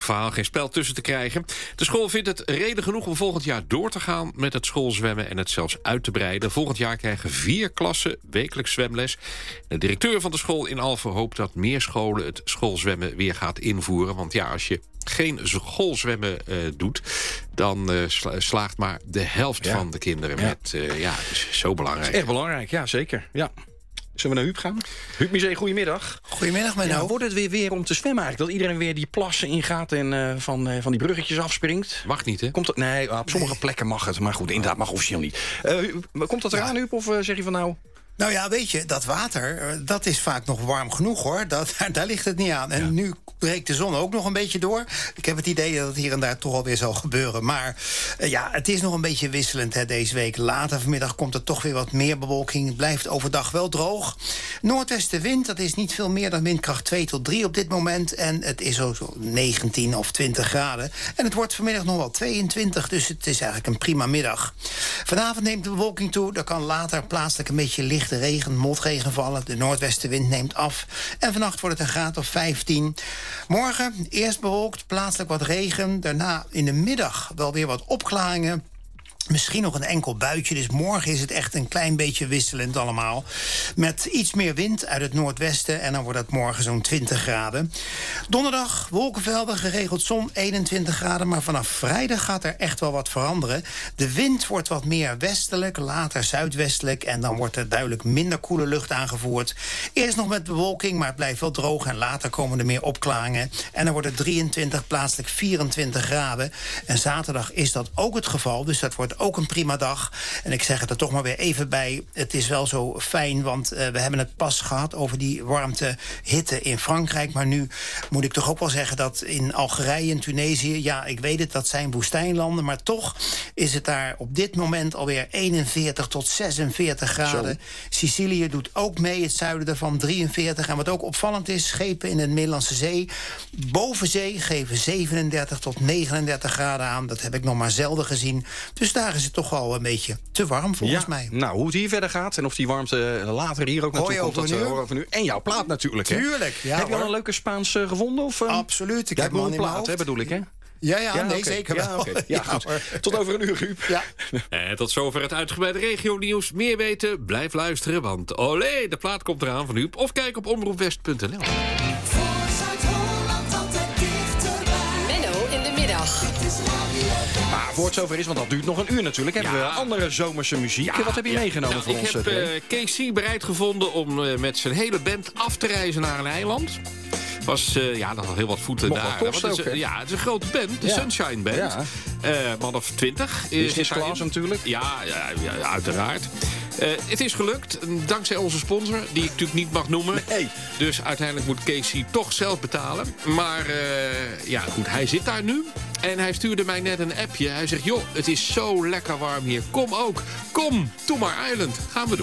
Verhaal geen spel tussen te krijgen. De school vindt het reden genoeg om volgend jaar door te gaan met het schoolzwemmen en het zelfs uit te breiden. Volgend jaar krijgen 4 klassen wekelijks zwemles. De directeur van de school in Alphen hoopt dat meer scholen het schoolzwemmen weer gaat invoeren. Want ja, als je geen schoolzwemmen doet, dan slaagt maar de helft van de kinderen. Het is zo belangrijk. Het is echt belangrijk, ja zeker. Ja. Zullen we naar Huub gaan? Huub Musee, goedemiddag. Goedemiddag, Menno. Ja, wordt het weer om te zwemmen eigenlijk? Dat iedereen weer die plassen ingaat en van die bruggetjes afspringt? Mag niet, hè? Nee, op sommige plekken mag het. Maar goed, inderdaad mag officieel niet. Komt dat eraan, Huub? Of zeg je van nou... Nou ja, weet je, dat water, dat is vaak nog warm genoeg, hoor. Daar ligt het niet aan. En nu breekt de zon ook nog een beetje door. Ik heb het idee dat het hier en daar toch alweer zal gebeuren. Maar het is nog een beetje wisselend deze week. Later vanmiddag komt er toch weer wat meer bewolking. Het blijft overdag wel droog. Noordwestenwind, dat is niet veel meer dan windkracht 2 tot 3 op dit moment. En het is zo 19 of 20 graden. En het wordt vanmiddag nog wel 22, dus het is eigenlijk een prima middag. Vanavond neemt de bewolking toe. Er kan later plaatselijk een beetje lichte regen, motregen vallen. De noordwestenwind neemt af. En vannacht wordt het een graad of 15. Morgen eerst bewolkt, plaatselijk wat regen. Daarna in de middag wel weer wat opklaringen. Misschien nog een enkel buitje, dus morgen is het echt een klein beetje wisselend allemaal. Met iets meer wind uit het noordwesten en dan wordt het morgen zo'n 20 graden. Donderdag wolkenvelden, geregeld zon, 21 graden. Maar vanaf vrijdag gaat er echt wel wat veranderen. De wind wordt wat meer westelijk, later zuidwestelijk. En dan wordt er duidelijk minder koele lucht aangevoerd. Eerst nog met bewolking, maar het blijft wel droog. En later komen er meer opklaringen. En dan wordt het 23, plaatselijk 24 graden. En zaterdag is dat ook het geval, dus dat wordt ook een prima dag. En ik zeg het er toch maar weer even bij. Het is wel zo fijn, want we hebben het pas gehad over die warmte, hitte in Frankrijk. Maar nu moet ik toch ook wel zeggen dat in Algerije en Tunesië, ja, ik weet het, dat zijn woestijnlanden, maar toch is het daar op dit moment alweer 41 tot 46 graden. Zo. Sicilië doet ook mee, het zuiden daarvan 43. En wat ook opvallend is, schepen in de Middellandse Zee, boven zee geven 37 tot 39 graden aan. Dat heb ik nog maar zelden gezien. Dus daar is het toch wel een beetje te warm volgens mij. Nou, hoe het hier verder gaat en of die warmte later hier ook naartoe komt, dat horen we van u. En jouw plaat natuurlijk, hè? Tuurlijk, ja. Heb je al een leuke Spaans gevonden? Of, absoluut. Ik heb een plaat, hè, bedoel ik, hè? Ja, nee, zeker wel. Ja, okay. Ja, goed. Tot over een uur, Huub. Ja. En tot zover het uitgebreide regionieuws. Meer weten, blijf luisteren, want olé, de plaat komt eraan van Huub. Of kijk op omroepwest.nl. Maar voor het zover is, want dat duurt nog een uur natuurlijk, hebben we andere zomerse muziek. Wat heb je meegenomen voor ons? Ik heb Casey bereid gevonden om met zijn hele band af te reizen naar een eiland. Dat had heel wat voeten daar. Het is een grote band, de Sunshine Band. Ja. Man of 20. Business class natuurlijk. Ja, uiteraard. Het is gelukt, dankzij onze sponsor, die ik natuurlijk niet mag noemen. Nee. Dus uiteindelijk moet Casey toch zelf betalen. Maar goed, hij zit daar nu. En hij stuurde mij net een appje. Hij zegt, joh, het is zo lekker warm hier. Kom ook. Kom, to my island. Gaan we doen.